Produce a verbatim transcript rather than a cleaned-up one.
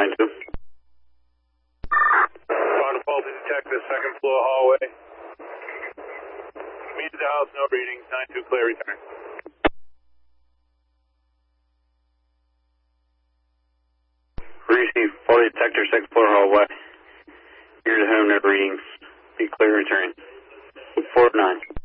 nine two. On faulty detected, second floor hallway. Meet the house, no readings, nine two clear, return. Receive faulty detector, second floor hallway. Here to home, no readings. Be clear, return. four nine.